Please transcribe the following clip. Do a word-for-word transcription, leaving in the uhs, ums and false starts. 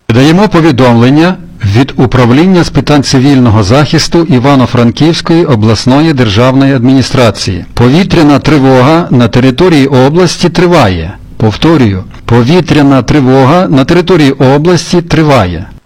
Даємо повідомлення від Управління з питань цивільного захисту Івано-Франківської обласної державної адміністрації. Повітряна тривога на території області триває. Повторюю, повітряна тривога на території області триває.